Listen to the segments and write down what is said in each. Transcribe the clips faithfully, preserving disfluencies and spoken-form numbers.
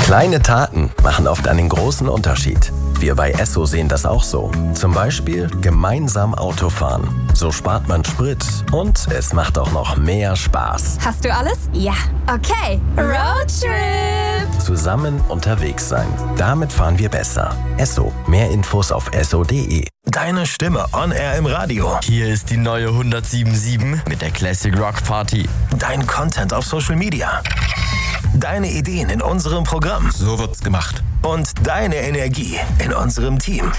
Kleine Taten machen oft einen großen Unterschied. Wir bei Esso sehen das auch so. Zum Beispiel gemeinsam Autofahren. So spart man Sprit und es macht auch noch mehr Spaß. Hast du alles? Ja. Okay. Roadtrip! Zusammen unterwegs sein. Damit fahren wir besser. Esso. Mehr Infos auf esso punkt de. Deine Stimme on air im Radio. Hier ist die neue hundertsieben Komma sieben mit der Classic Rock Party. Dein Content auf Social Media. Deine Ideen in unserem Programm. So wird's gemacht. Und deine Energie in unserem Team.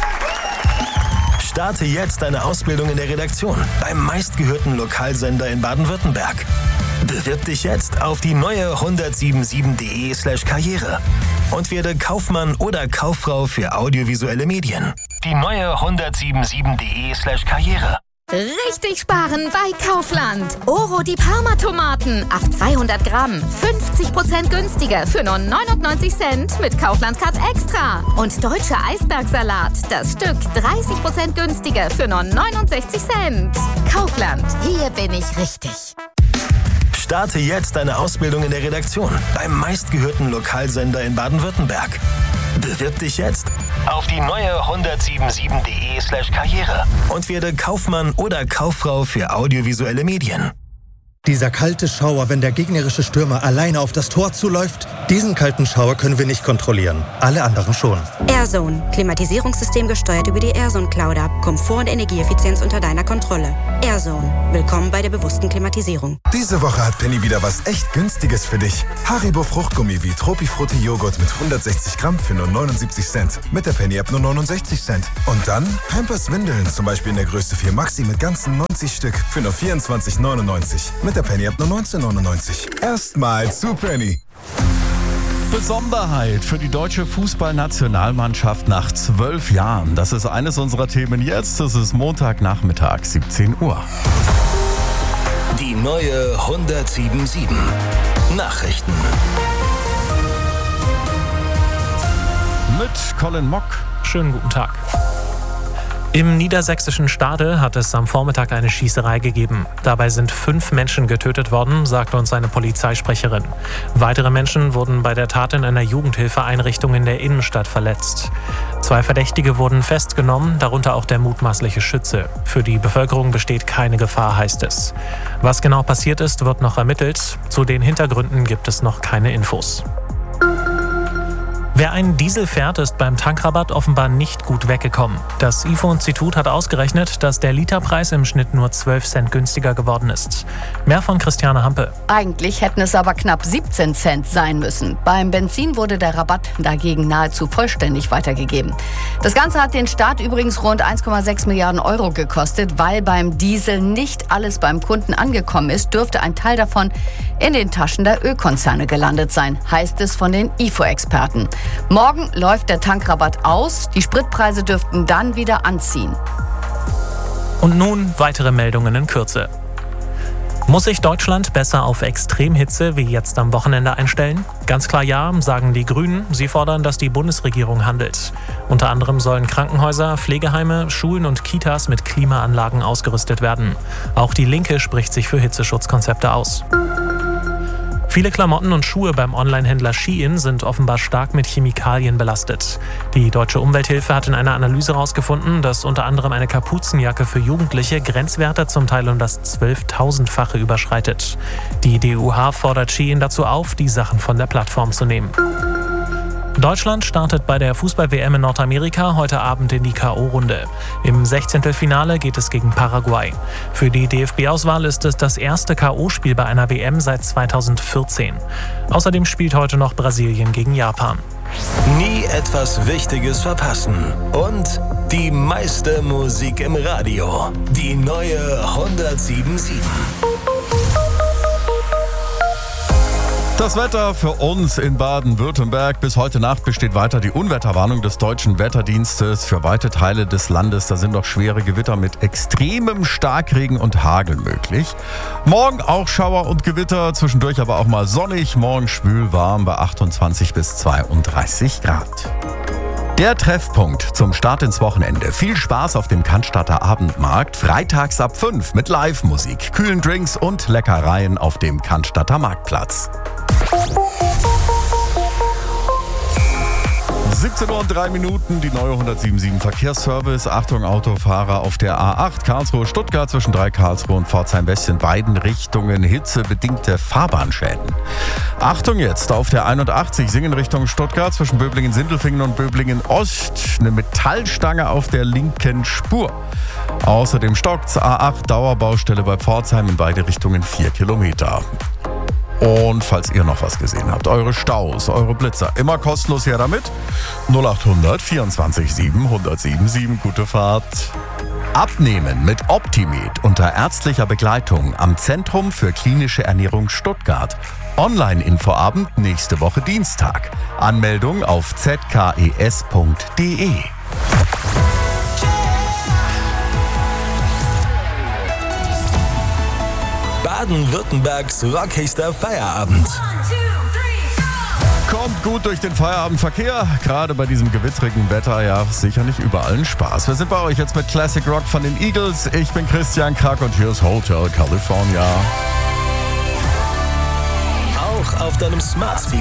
Starte jetzt deine Ausbildung in der Redaktion beim meistgehörten Lokalsender in Baden-Württemberg. Bewirb dich jetzt auf die neue hundertsiebenundsieben punkt de slash karriere und werde Kaufmann oder Kauffrau für audiovisuelle Medien. Die neue hundertsiebenundsieben punkt de slash karriere. Richtig sparen bei Kaufland. Oro die Parma-Tomaten auf zweihundert Gramm. fünfzig Prozent günstiger für nur neunundneunzig Cent mit Kaufland Card Extra. Und deutscher Eisbergsalat. Das Stück dreißig Prozent günstiger für nur neunundsechzig Cent. Kaufland. Hier bin ich richtig. Starte jetzt deine Ausbildung in der Redaktion beim meistgehörten Lokalsender in Baden-Württemberg. Bewirb dich jetzt auf die neue hundertsiebenundsieben punkt de slash karriere und werde Kaufmann oder Kauffrau für audiovisuelle Medien. Dieser kalte Schauer, wenn der gegnerische Stürmer alleine auf das Tor zuläuft, diesen kalten Schauer können wir nicht kontrollieren. Alle anderen schon. AirZone. Klimatisierungssystem gesteuert über die AirZone Cloud App. Komfort und Energieeffizienz unter deiner Kontrolle. AirZone. Willkommen bei der bewussten Klimatisierung. Diese Woche hat Penny wieder was echt Günstiges für dich. Haribo Fruchtgummi wie Tropifrutti Joghurt mit hundertsechzig Gramm für nur neunundsiebzig Cent. Mit der Penny-App nur neunundsechzig Cent. Und dann Pampers Windeln, zum Beispiel in der Größe vier Maxi mit ganzen neunzig Stück für nur vierundzwanzig neunundneunzig. Mit der Penny-App nur neunzehn neunundneunzig. Erstmal zu Penny. Besonderheit für die deutsche Fußballnationalmannschaft nach zwölf Jahren. Das ist eines unserer Themen jetzt. Es ist Montagnachmittag, siebzehn Uhr. Die neue hundertsiebenundsieben Nachrichten. Mit Colin Mock. Schönen guten Tag. Im niedersächsischen Stade hat es am Vormittag eine Schießerei gegeben. Dabei sind fünf Menschen getötet worden, sagte uns eine Polizeisprecherin. Weitere Menschen wurden bei der Tat in einer Jugendhilfeeinrichtung in der Innenstadt verletzt. Zwei Verdächtige wurden festgenommen, darunter auch der mutmaßliche Schütze. Für die Bevölkerung besteht keine Gefahr, heißt es. Was genau passiert ist, wird noch ermittelt. Zu den Hintergründen gibt es noch keine Infos. Wer einen Diesel fährt, ist beim Tankrabatt offenbar nicht gut weggekommen. Das I F O-Institut hat ausgerechnet, dass der Literpreis im Schnitt nur zwölf Cent günstiger geworden ist. Mehr von Christiane Hampe. Eigentlich hätten es aber knapp siebzehn Cent sein müssen. Beim Benzin wurde der Rabatt dagegen nahezu vollständig weitergegeben. Das Ganze hat den Staat übrigens rund eins Komma sechs Milliarden Euro gekostet. Weil beim Diesel nicht alles beim Kunden angekommen ist, dürfte ein Teil davon in den Taschen der Ölkonzerne gelandet sein, heißt es von den I F O-Experten. Morgen läuft der Tankrabatt aus. Die Spritpreise dürften dann wieder anziehen. Und nun weitere Meldungen in Kürze. Muss sich Deutschland besser auf Extremhitze wie jetzt am Wochenende einstellen? Ganz klar ja, sagen die Grünen. Sie fordern, dass die Bundesregierung handelt. Unter anderem sollen Krankenhäuser, Pflegeheime, Schulen und Kitas mit Klimaanlagen ausgerüstet werden. Auch die Linke spricht sich für Hitzeschutzkonzepte aus. Viele Klamotten und Schuhe beim Onlinehändler Shein sind offenbar stark mit Chemikalien belastet. Die Deutsche Umwelthilfe hat in einer Analyse herausgefunden, dass unter anderem eine Kapuzenjacke für Jugendliche Grenzwerte zum Teil um das zwölftausendfache überschreitet. Die D U H fordert Shein dazu auf, die Sachen von der Plattform zu nehmen. Deutschland startet bei der Fußball-W M in Nordamerika heute Abend in die K O-Runde. Im Sechzehntelfinale geht es gegen Paraguay. Für die D F B-Auswahl ist es das erste K O-Spiel bei einer W M seit zweitausendvierzehn. Außerdem spielt heute noch Brasilien gegen Japan. Nie etwas Wichtiges verpassen. Und die meiste Musik im Radio. Die neue hundertsiebenundsieben. Das Wetter für uns in Baden-Württemberg. Bis heute Nacht besteht weiter die Unwetterwarnung des Deutschen Wetterdienstes für weite Teile des Landes. Da sind noch schwere Gewitter mit extremem Starkregen und Hagel möglich. Morgen auch Schauer und Gewitter, zwischendurch aber auch mal sonnig. Morgen schwül warm bei achtundzwanzig bis zweiunddreißig Grad. Der Treffpunkt zum Start ins Wochenende. Viel Spaß auf dem Cannstatter Abendmarkt. Freitags ab fünf mit Live-Musik, kühlen Drinks und Leckereien auf dem Cannstatter Marktplatz. siebzehn Uhr und drei Minuten, die neue hundertsieben Komma sieben Verkehrsservice. Achtung, Autofahrer auf der A acht, Karlsruhe-Stuttgart zwischen drei Karlsruhe und Pforzheim-West in beiden Richtungen hitzebedingte Fahrbahnschäden. Achtung jetzt, auf der einundachtzig Singen Richtung Stuttgart zwischen Böblingen-Sindelfingen und Böblingen-Ost eine Metallstange auf der linken Spur. Außerdem stockt's, A acht Dauerbaustelle bei Pforzheim in beide Richtungen vier Kilometer. Und falls ihr noch was gesehen habt, eure Staus, eure Blitzer, immer kostenlos her damit. null acht hundert vierundzwanzig sieben hundertsiebenundsieben, gute Fahrt. Abnehmen mit Optimed unter ärztlicher Begleitung am Zentrum für klinische Ernährung Stuttgart. Online-Infoabend nächste Woche Dienstag. Anmeldung auf z k e s punkt d e. Baden-Württembergs rockheister Feierabend. Kommt gut durch den Feierabendverkehr, gerade bei diesem gewittrigen Wetter, ja sicher nicht überall ein Spaß. Wir sind bei euch jetzt mit Classic Rock von den Eagles. Ich bin Christian Krack und hier ist Hotel California. Auch auf deinem Smart Speaker